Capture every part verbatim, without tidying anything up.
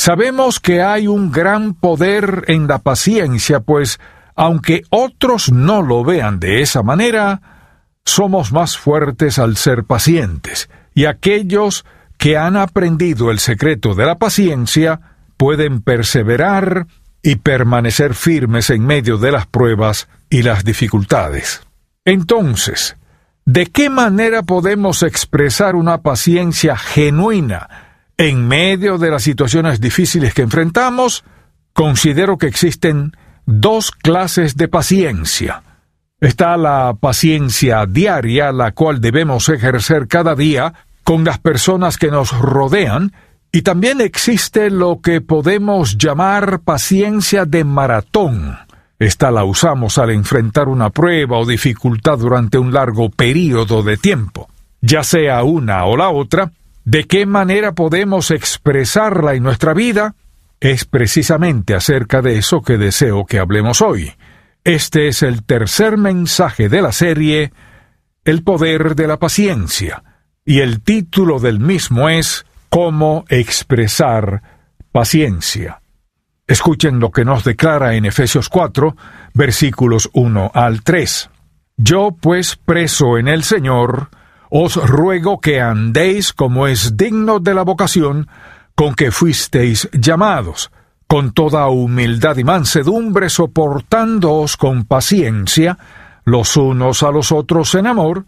Sabemos que hay un gran poder en la paciencia, pues, aunque otros no lo vean de esa manera, somos más fuertes al ser pacientes, y aquellos que han aprendido el secreto de la paciencia pueden perseverar y permanecer firmes en medio de las pruebas y las dificultades. Entonces, ¿de qué manera podemos expresar una paciencia genuina en medio de las situaciones difíciles que enfrentamos? Considero que existen dos clases de paciencia. Está la paciencia diaria, la cual debemos ejercer cada día con las personas que nos rodean, y también existe lo que podemos llamar paciencia de maratón. Esta la usamos al enfrentar una prueba o dificultad durante un largo período de tiempo. Ya sea una o la otra, ¿de qué manera podemos expresarla en nuestra vida? Es precisamente acerca de eso que deseo que hablemos hoy. Este es el tercer mensaje de la serie, El poder de la paciencia, y el título del mismo es ¿Cómo expresar paciencia? Escuchen lo que nos declara en Efesios cuatro, versículos uno al tres. Yo, pues, preso en el Señor, os ruego que andéis como es digno de la vocación con que fuisteis llamados, con toda humildad y mansedumbre, soportándoos con paciencia los unos a los otros en amor,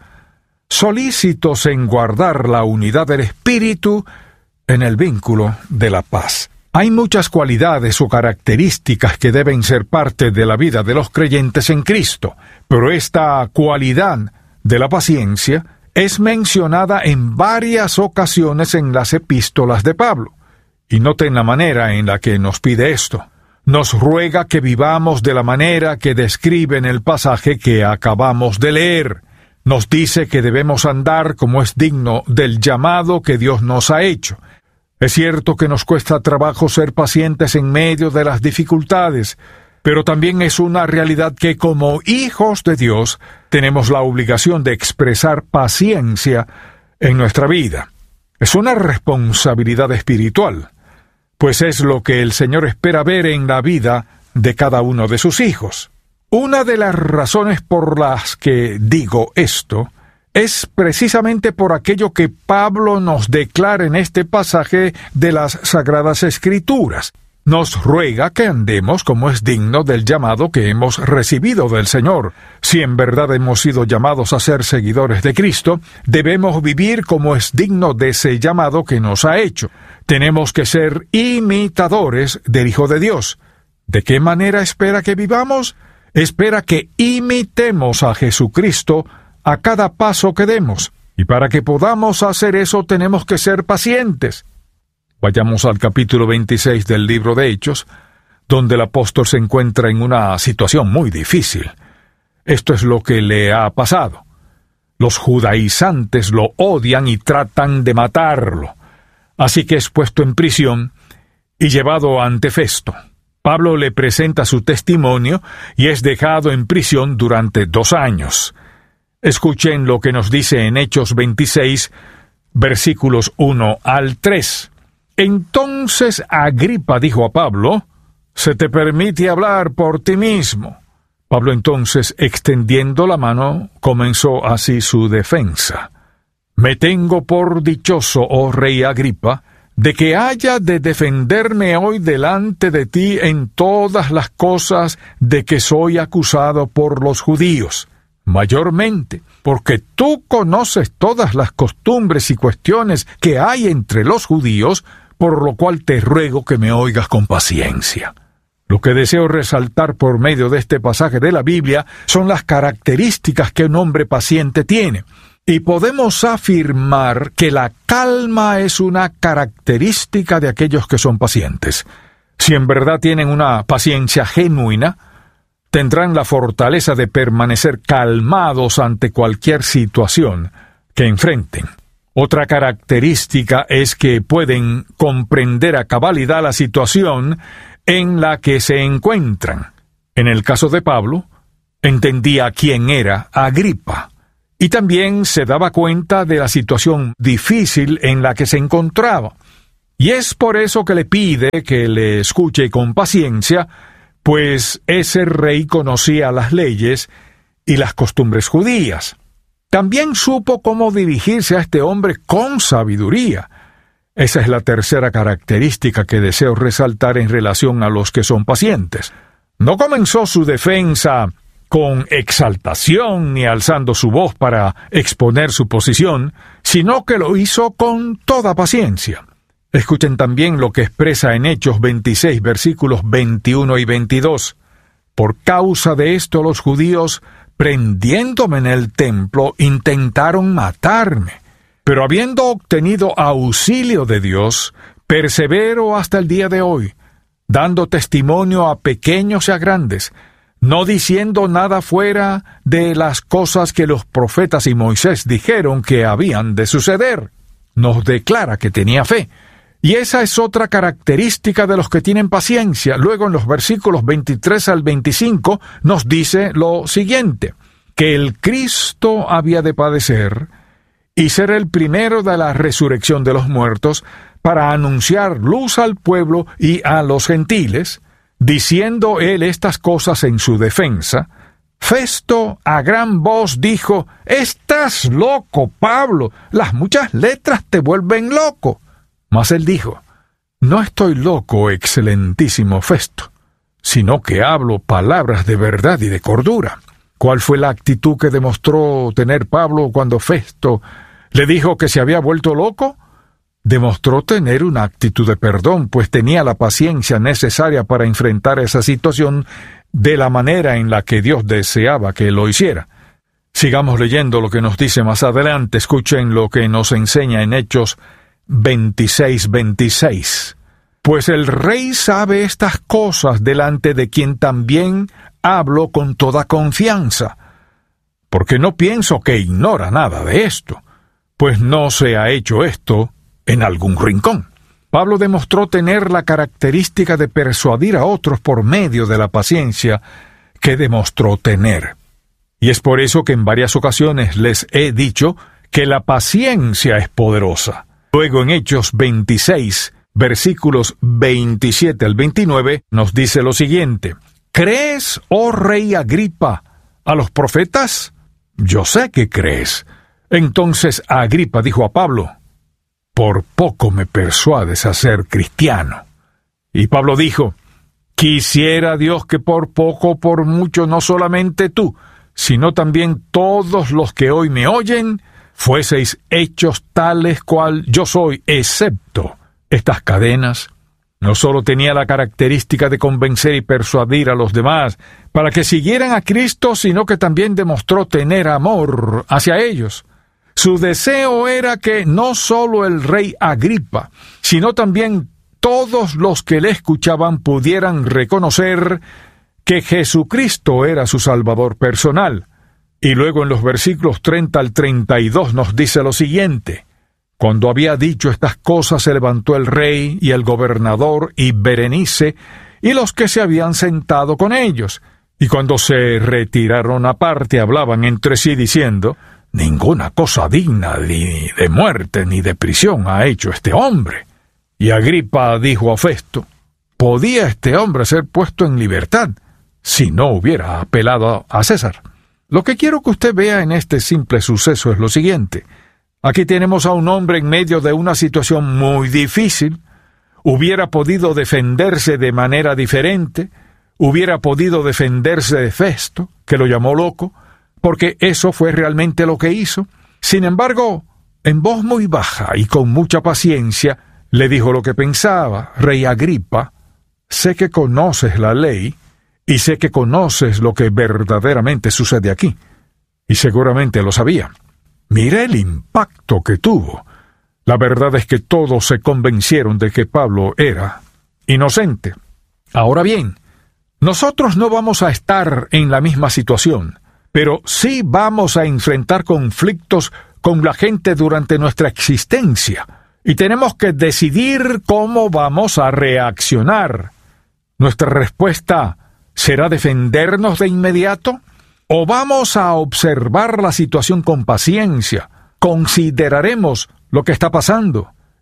solícitos en guardar la unidad del Espíritu en el vínculo de la paz. Hay muchas cualidades o características que deben ser parte de la vida de los creyentes en Cristo, pero esta cualidad de la paciencia es mencionada en varias ocasiones en las epístolas de Pablo. Y noten la manera en la que nos pide esto. Nos ruega que vivamos de la manera que describe en el pasaje que acabamos de leer. Nos dice que debemos andar como es digno del llamado que Dios nos ha hecho. Es cierto que nos cuesta trabajo ser pacientes en medio de las dificultades, pero también es una realidad que como hijos de Dios tenemos la obligación de expresar paciencia en nuestra vida. Es una responsabilidad espiritual, pues es lo que el Señor espera ver en la vida de cada uno de sus hijos. Una de las razones por las que digo esto es precisamente por aquello que Pablo nos declara en este pasaje de las Sagradas Escrituras. Nos ruega que andemos como es digno del llamado que hemos recibido del Señor. Si en verdad hemos sido llamados a ser seguidores de Cristo, debemos vivir como es digno de ese llamado que nos ha hecho. Tenemos que ser imitadores del Hijo de Dios. ¿De qué manera espera que vivamos? Espera que imitemos a Jesucristo a cada paso que demos. Y para que podamos hacer eso tenemos que ser pacientes. Vayamos al capítulo veintiséis del libro de Hechos, donde el apóstol se encuentra en una situación muy difícil. Esto es lo que le ha pasado. Los judaizantes lo odian y tratan de matarlo. Así que es puesto en prisión y llevado ante Festo. Pablo le presenta su testimonio y es dejado en prisión durante dos años. Escuchen lo que nos dice en Hechos veintiséis, versículos uno al tres. Entonces Agripa dijo a Pablo, «Se te permite hablar por ti mismo». Pablo entonces, extendiendo la mano, comenzó así su defensa. «Me tengo por dichoso, oh rey Agripa, de que haya de defenderme hoy delante de ti en todas las cosas de que soy acusado por los judíos, mayormente porque tú conoces todas las costumbres y cuestiones que hay entre los judíos, por lo cual te ruego que me oigas con paciencia». Lo que deseo resaltar por medio de este pasaje de la Biblia son las características que un hombre paciente tiene. Y podemos afirmar que la calma es una característica de aquellos que son pacientes. Si en verdad tienen una paciencia genuina, tendrán la fortaleza de permanecer calmados ante cualquier situación que enfrenten. Otra característica es que pueden comprender a cabalidad la situación en la que se encuentran. En el caso de Pablo, entendía quién era Agripa, y también se daba cuenta de la situación difícil en la que se encontraba. Y es por eso que le pide que le escuche con paciencia, pues ese rey conocía las leyes y las costumbres judías. También supo cómo dirigirse a este hombre con sabiduría. Esa es la tercera característica que deseo resaltar en relación a los que son pacientes. No comenzó su defensa con exaltación ni alzando su voz para exponer su posición, sino que lo hizo con toda paciencia. Escuchen también lo que expresa en Hechos veintiséis, versículos veintiuno y veintidós. Por causa de esto los judíos, prendiéndome en el templo, intentaron matarme. Pero habiendo obtenido auxilio de Dios, persevero hasta el día de hoy, dando testimonio a pequeños y a grandes, no diciendo nada fuera de las cosas que los profetas y Moisés dijeron que habían de suceder. Nos declara que tenía fe. Y esa es otra característica de los que tienen paciencia. Luego en los versículos veintitrés al veinticinco nos dice lo siguiente, que el Cristo había de padecer y ser el primero de la resurrección de los muertos para anunciar luz al pueblo y a los gentiles, diciendo él estas cosas en su defensa. Festo a gran voz dijo, «¡Estás loco, Pablo! Las muchas letras te vuelven loco». Mas él dijo, «No estoy loco, excelentísimo Festo, sino que hablo palabras de verdad y de cordura». ¿Cuál fue la actitud que demostró tener Pablo cuando Festo le dijo que se había vuelto loco? Demostró tener una actitud de perdón, pues tenía la paciencia necesaria para enfrentar esa situación de la manera en la que Dios deseaba que lo hiciera. Sigamos leyendo lo que nos dice más adelante. Escuchen lo que nos enseña en Hechos veintiséis, veintiséis. Pues el rey sabe estas cosas, delante de quien también hablo con toda confianza, porque no pienso que ignora nada de esto, pues no se ha hecho esto en algún rincón. Pablo demostró tener la característica de persuadir a otros por medio de la paciencia que demostró tener. Y es por eso que en varias ocasiones les he dicho que la paciencia es poderosa. Luego en Hechos veintiséis, versículos veintisiete al veintinueve, nos dice lo siguiente, «¿Crees, oh rey Agripa, a los profetas? Yo sé que crees». Entonces Agripa dijo a Pablo, «Por poco me persuades a ser cristiano». Y Pablo dijo, «Quisiera Dios que por poco o por mucho no solamente tú, sino también todos los que hoy me oyen, fueseis hechos tales cual yo soy, excepto estas cadenas». No solo tenía la característica de convencer y persuadir a los demás para que siguieran a Cristo, sino que también demostró tener amor hacia ellos. Su deseo era que no solo el rey Agripa, sino también todos los que le escuchaban pudieran reconocer que Jesucristo era su Salvador personal. Y luego en los versículos treinta al treinta y dos nos dice lo siguiente, «Cuando había dicho estas cosas se levantó el rey y el gobernador y Berenice y los que se habían sentado con ellos, y cuando se retiraron aparte hablaban entre sí diciendo, ninguna cosa digna ni de muerte ni de prisión ha hecho este hombre». Y Agripa dijo a Festo, «¿Podía este hombre ser puesto en libertad si no hubiera apelado a César?» Lo que quiero que usted vea en este simple suceso es lo siguiente. Aquí tenemos a un hombre en medio de una situación muy difícil. Hubiera podido defenderse de manera diferente, hubiera podido defenderse de Festo, que lo llamó loco, porque eso fue realmente lo que hizo. Sin embargo, en voz muy baja y con mucha paciencia, le dijo lo que pensaba. «Rey Agripa, sé que conoces la ley y sé que conoces lo que verdaderamente sucede aquí». Y seguramente lo sabía. Mire el impacto que tuvo. La verdad es que todos se convencieron de que Pablo era inocente. Ahora bien, nosotros no vamos a estar en la misma situación, pero sí vamos a enfrentar conflictos con la gente durante nuestra existencia, y tenemos que decidir cómo vamos a reaccionar. ¿Nuestra respuesta será defendernos de inmediato? ¿O vamos a observar la situación con paciencia? Consideraremos lo que está pasando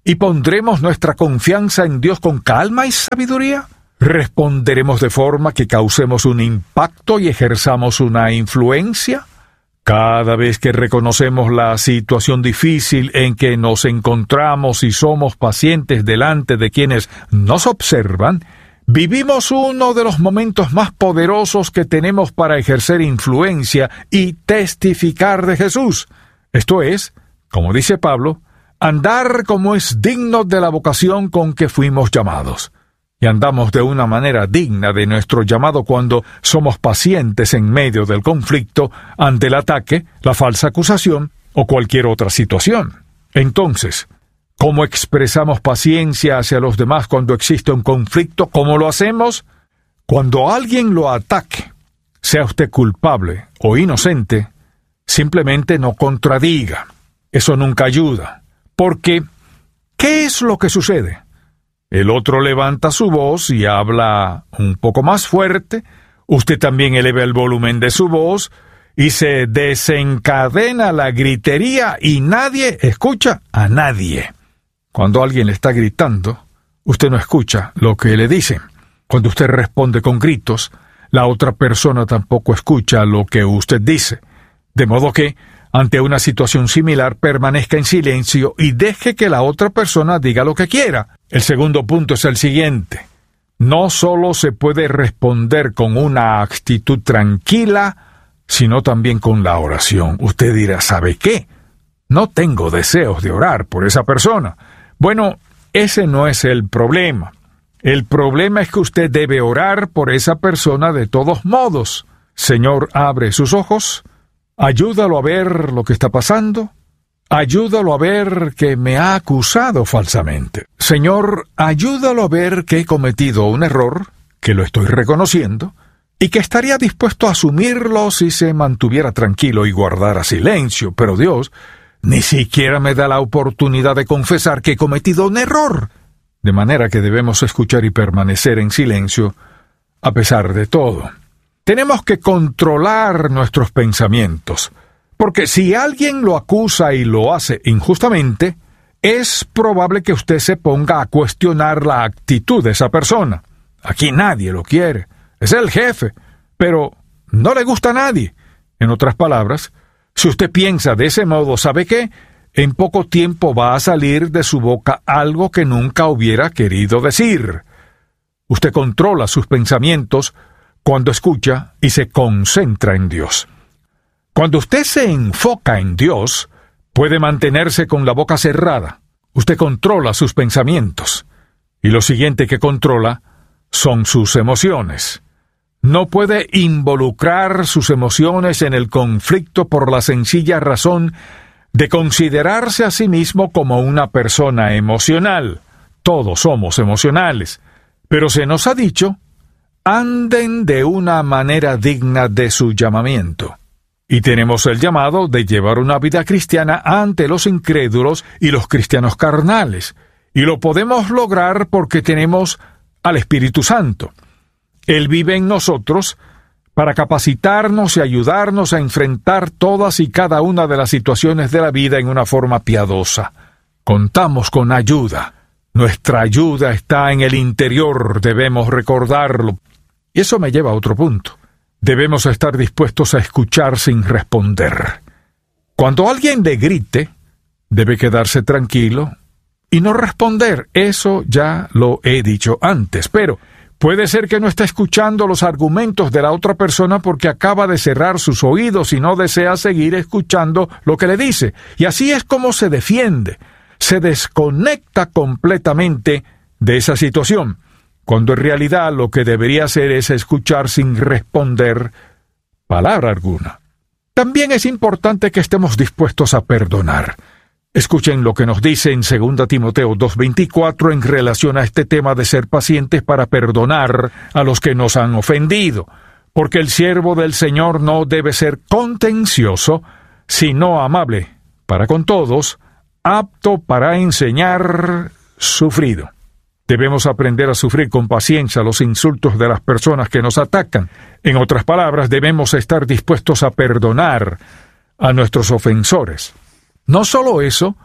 ¿Y pondremos nuestra confianza en Dios con calma y sabiduría? ¿Responderemos de forma que causemos un impacto y ejerzamos una influencia? Cada vez que reconocemos la situación difícil en que nos encontramos y somos pacientes delante de quienes nos observan, vivimos uno de los momentos más poderosos que tenemos para ejercer influencia y testificar de Jesús. Esto es, como dice Pablo, andar como es digno de la vocación con que fuimos llamados. Y andamos de una manera digna de nuestro llamado cuando somos pacientes en medio del conflicto, ante el ataque, la falsa acusación o cualquier otra situación. Entonces, ¿cómo expresamos paciencia hacia los demás cuando existe un conflicto? ¿Cómo lo hacemos? Cuando alguien lo ataque, sea usted culpable o inocente, simplemente no contradiga. Eso nunca ayuda. Porque, ¿qué es lo que sucede? El otro levanta su voz y habla un poco más fuerte, usted también eleva el volumen de su voz y se desencadena la gritería y nadie escucha a nadie. Cuando alguien le está gritando, usted no escucha lo que le dice. Cuando usted responde con gritos, la otra persona tampoco escucha lo que usted dice. De modo que, ante una situación similar, permanezca en silencio y deje que la otra persona diga lo que quiera. El segundo punto es el siguiente. No solo se puede responder con una actitud tranquila, sino también con la oración. Usted dirá, ¿sabe qué? No tengo deseos de orar por esa persona. Bueno, ese no es el problema. El problema es que usted debe orar por esa persona de todos modos. Señor, abre sus ojos. Ayúdalo a ver lo que está pasando. Ayúdalo a ver que me ha acusado falsamente. Señor, ayúdalo a ver que he cometido un error, que lo estoy reconociendo, y que estaría dispuesto a asumirlo si se mantuviera tranquilo y guardara silencio. Pero Dios ni siquiera me da la oportunidad de confesar que he cometido un error. De manera que debemos escuchar y permanecer en silencio a pesar de todo. Tenemos que controlar nuestros pensamientos, porque si alguien lo acusa y lo hace injustamente, es probable que usted se ponga a cuestionar la actitud de esa persona. Aquí nadie lo quiere, es el jefe, pero no le gusta a nadie. En otras palabras, si usted piensa de ese modo, ¿sabe qué? En poco tiempo va a salir de su boca algo que nunca hubiera querido decir. Usted controla sus pensamientos cuando escucha y se concentra en Dios. Cuando usted se enfoca en Dios, puede mantenerse con la boca cerrada. Usted controla sus pensamientos. Y lo siguiente que controla son sus emociones. No puede involucrar sus emociones en el conflicto por la sencilla razón de considerarse a sí mismo como una persona emocional. Todos somos emocionales. Pero se nos ha dicho, anden de una manera digna de su llamamiento. Y tenemos el llamado de llevar una vida cristiana ante los incrédulos y los cristianos carnales. Y lo podemos lograr porque tenemos al Espíritu Santo. Él vive en nosotros para capacitarnos y ayudarnos a enfrentar todas y cada una de las situaciones de la vida en una forma piadosa. Contamos con ayuda. Nuestra ayuda está en el interior, debemos recordarlo. Y eso me lleva a otro punto. Debemos estar dispuestos a escuchar sin responder. Cuando alguien le grite, debe quedarse tranquilo y no responder. Eso ya lo he dicho antes, pero puede ser que no esté escuchando los argumentos de la otra persona porque acaba de cerrar sus oídos y no desea seguir escuchando lo que le dice. Y así es como se defiende. Se desconecta completamente de esa situación, cuando en realidad lo que debería hacer es escuchar sin responder palabra alguna. También es importante que estemos dispuestos a perdonar. Escuchen lo que nos dice en segunda Timoteo dos veinticuatro en relación a este tema de ser pacientes para perdonar a los que nos han ofendido, porque el siervo del Señor no debe ser contencioso, sino amable para con todos, apto para enseñar, sufrido. Debemos aprender a sufrir con paciencia los insultos de las personas que nos atacan. En otras palabras, debemos estar dispuestos a perdonar a nuestros ofensores. No solo eso,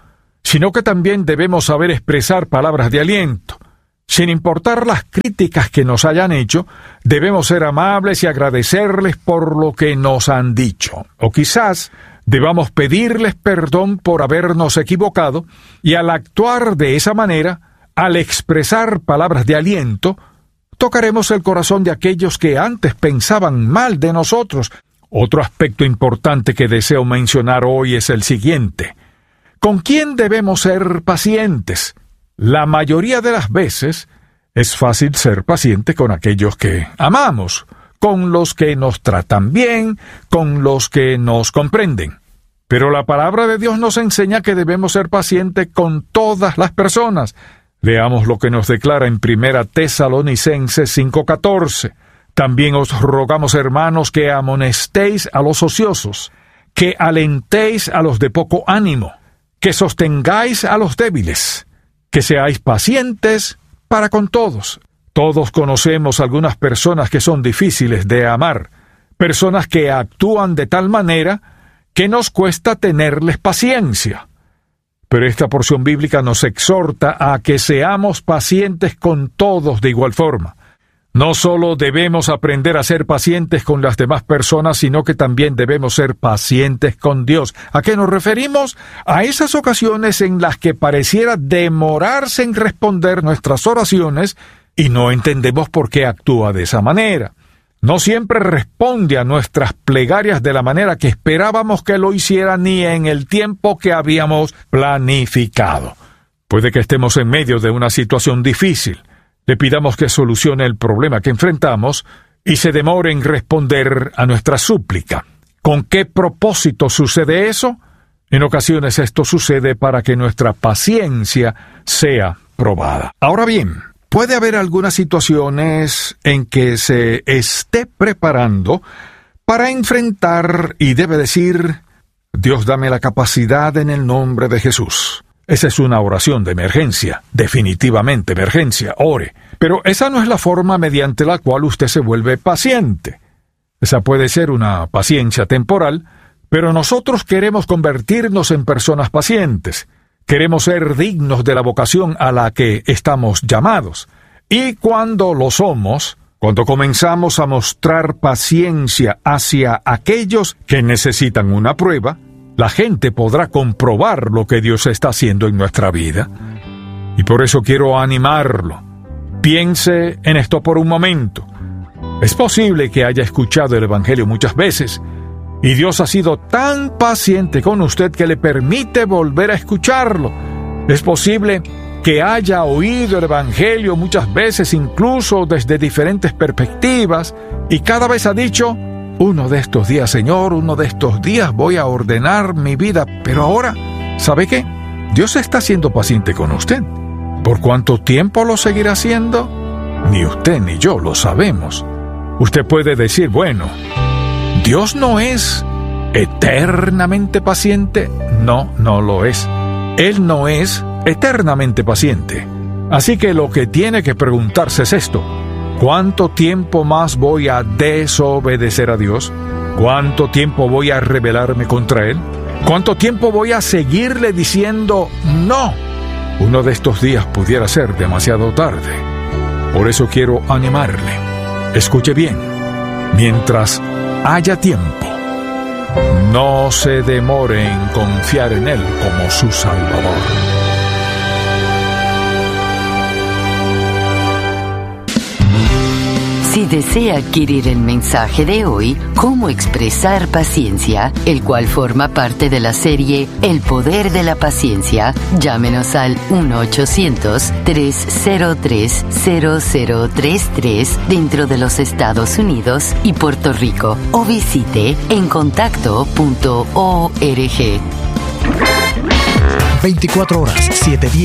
sino que también debemos saber expresar palabras de aliento. Sin importar las críticas que nos hayan hecho, debemos ser amables y agradecerles por lo que nos han dicho. O quizás debamos pedirles perdón por habernos equivocado, y al actuar de esa manera, al expresar palabras de aliento, tocaremos el corazón de aquellos que antes pensaban mal de nosotros. Otro aspecto importante que deseo mencionar hoy es el siguiente. ¿Con quién debemos ser pacientes? La mayoría de las veces es fácil ser paciente con aquellos que amamos, con los que nos tratan bien, con los que nos comprenden. Pero la palabra de Dios nos enseña que debemos ser pacientes con todas las personas. Leamos lo que nos declara en Primera Tesalonicenses cinco catorce. También os rogamos, hermanos, que amonestéis a los ociosos, que alentéis a los de poco ánimo, que sostengáis a los débiles, que seáis pacientes para con todos. Todos conocemos algunas personas que son difíciles de amar, personas que actúan de tal manera que nos cuesta tenerles paciencia. Pero esta porción bíblica nos exhorta a que seamos pacientes con todos de igual forma. No solo debemos aprender a ser pacientes con las demás personas, sino que también debemos ser pacientes con Dios. ¿A qué nos referimos? A esas ocasiones en las que pareciera demorarse en responder nuestras oraciones y no entendemos por qué actúa de esa manera. No siempre responde a nuestras plegarias de la manera que esperábamos que lo hiciera ni en el tiempo que habíamos planificado. Puede que estemos en medio de una situación difícil. Le pidamos que solucione el problema que enfrentamos y se demore en responder a nuestra súplica. ¿Con qué propósito sucede eso? En ocasiones esto sucede para que nuestra paciencia sea probada. Ahora bien, puede haber algunas situaciones en que se esté preparando para enfrentar y debe decir: Dios, dame la capacidad en el nombre de Jesús. Esa es una oración de emergencia, definitivamente emergencia, ore. Pero esa no es la forma mediante la cual usted se vuelve paciente. Esa puede ser una paciencia temporal, pero nosotros queremos convertirnos en personas pacientes. Queremos ser dignos de la vocación a la que estamos llamados. Y cuando lo somos, cuando comenzamos a mostrar paciencia hacia aquellos que necesitan una prueba, la gente podrá comprobar lo que Dios está haciendo en nuestra vida. Y por eso quiero animarlo. Piense en esto por un momento. Es posible que haya escuchado el Evangelio muchas veces, y Dios ha sido tan paciente con usted que le permite volver a escucharlo. Es posible que haya oído el Evangelio muchas veces, incluso desde diferentes perspectivas, y cada vez ha dicho: uno de estos días, Señor, uno de estos días voy a ordenar mi vida. Pero ahora, ¿sabe qué? Dios está siendo paciente con usted. ¿Por cuánto tiempo lo seguirá haciendo? Ni usted ni yo lo sabemos. Usted puede decir: bueno, ¿Dios no es eternamente paciente? No, no lo es. Él no es eternamente paciente. Así que lo que tiene que preguntarse es esto: ¿cuánto tiempo más voy a desobedecer a Dios? ¿Cuánto tiempo voy a rebelarme contra Él? ¿Cuánto tiempo voy a seguirle diciendo no? Uno de estos días pudiera ser demasiado tarde. Por eso quiero animarle. Escuche bien. Mientras haya tiempo, no se demore en confiar en Él como su Salvador. Si desea adquirir el mensaje de hoy, Cómo expresar paciencia, el cual forma parte de la serie El Poder de la Paciencia, llámenos al uno ochocientos, tres cero tres, cero cero tres tres dentro de los Estados Unidos y Puerto Rico o visite encontacto punto org. veinticuatro horas, siete días.